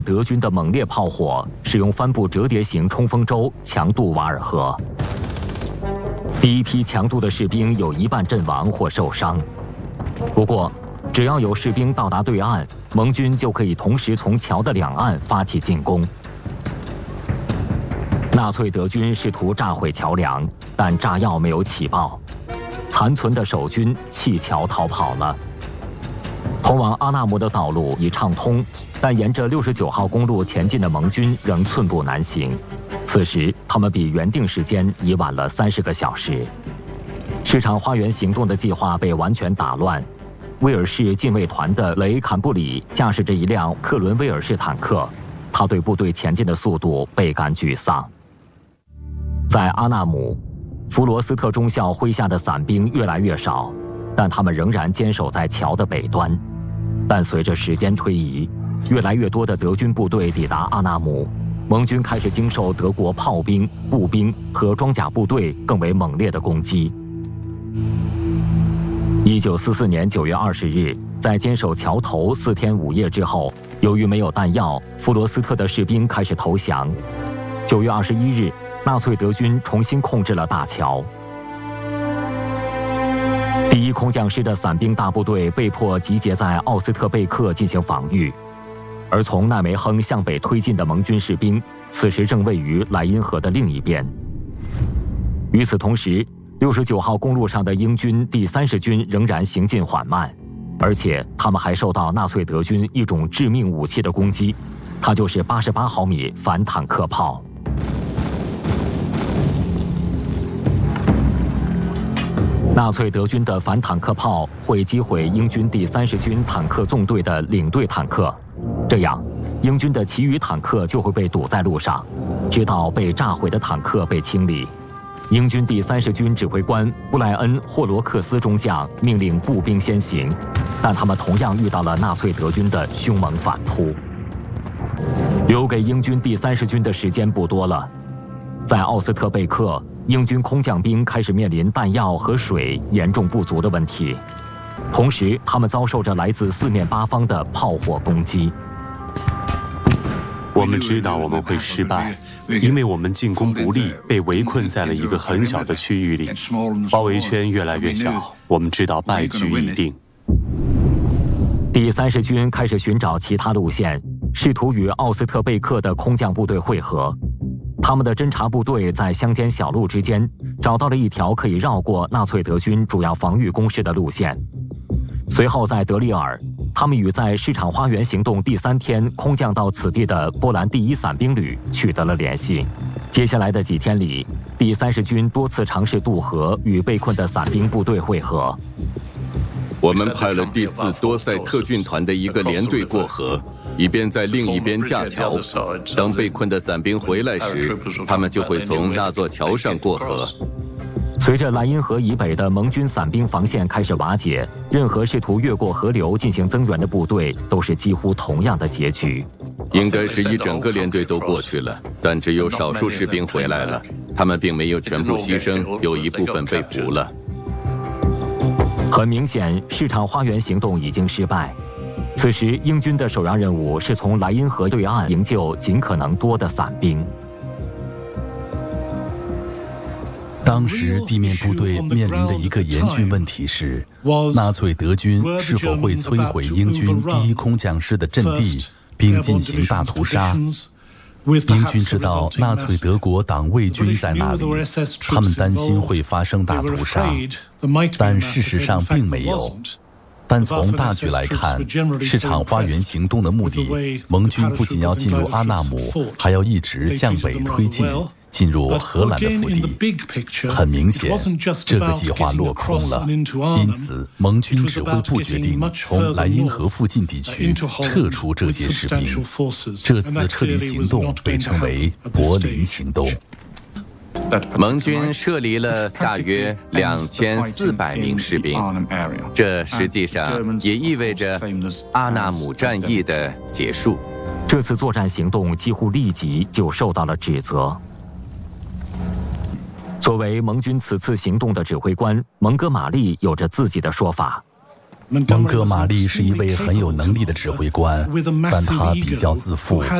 德军的猛烈炮火使用帆布折叠型冲锋舟强渡瓦尔河。第一批强渡的士兵有一半阵亡或受伤。不过，只要有士兵到达对岸，盟军就可以同时从桥的两岸发起进攻。纳粹德军试图炸毁桥梁，但炸药没有起爆，残存的守军弃桥逃跑了。通往阿纳姆的道路已畅通，但沿着69号公路前进的盟军仍寸步难行。此时，他们比原定时间已晚了30个小时。市场花园行动的计划被完全打乱。威尔士禁卫团的雷坎布里驾驶着一辆克伦威尔式坦克，他对部队前进的速度倍感沮丧。在阿纳姆，弗罗斯特中校麾下的伞兵越来越少，但他们仍然坚守在桥的北端。但随着时间推移，越来越多的德军部队抵达阿纳姆，盟军开始经受德国炮兵、步兵和装甲部队更为猛烈的攻击。1944年9月20日，在坚守桥头4天5夜之后，由于没有弹药，弗罗斯特的士兵开始投降。9月21日，纳粹德军重新控制了大桥。第一空降师的伞兵大部队被迫集结在奥斯特贝克进行防御，而从奈梅亨向北推进的盟军士兵，此时正位于莱茵河的另一边。与此同时，69号公路上的英军第30军仍然行进缓慢，而且他们还受到纳粹德军一种致命武器的攻击，它就是88毫米反坦克炮。纳粹德军的反坦克炮会击毁英军第30军坦克纵队的领队坦克，这样英军的其余坦克就会被堵在路上，直到被炸毁的坦克被清理。英军第30军指挥官布莱恩·霍罗克斯中将命令步兵先行，但他们同样遇到了纳粹德军的凶猛反扑。留给英军第30军的时间不多了，在奥斯特贝克，英军空降兵开始面临弹药和水严重不足的问题，同时他们遭受着来自4面8方的炮火攻击。 我们知道我们会失败，因为我们进攻不利，被围困在了一个很小的区域里，包围圈越来越小，我们知道败局已定。 第30军开始寻找其他路线，试图与奥斯特贝克的空降部队会合。他们的侦察部队在乡间小路之间找到了一条可以绕过纳粹德军主要防御工事的路线。随后在德里尔，他们与在市场花园行动第3天空降到此地的波兰第1伞兵旅取得了联系。接下来的几天里，第30军多次尝试渡河与被困的伞兵部队会合。 我们派了第4多塞特军团的一个连队过河，以便在另一边架桥。当被困的伞兵回来时，他们就会从那座桥上过河。 随着莱茵河以北的盟军伞兵防线开始瓦解，任何试图越过河流进行增援的部队都是几乎同样的结局。 应该是一整个连队都过去了，但只有少数士兵回来了，他们并没有全部牺牲，有一部分被俘了。 很明显，市场花园行动已经失败。此时，英军的首要任务是从莱茵河对岸营救尽可能多的伞兵。 当时地面部队面临的一个严峻问题是，纳粹德军是否会摧毁英军第1空降师的阵地，并进行大屠杀。英军知道纳粹德国党卫军在那里，他们担心会发生大屠杀，但事实上并没有。但从大局来看，市场花园行动的目的，盟军不仅要进入阿纳姆，还要一直向北推进，进入荷兰的腹地。很明显，这个计划落空了，因此盟军指挥部决定从莱茵河附近地区撤出这些士兵。这次撤离行动被称为柏林行动。 盟军撤离了大约2400名士兵，这实际上也意味着阿纳姆战役的结束。 这次作战行动几乎立即就受到了指责。作为盟军此次行动的指挥官，蒙哥马利有着自己的说法。 蒙哥马利是一位很有能力的指挥官，但他比较自负，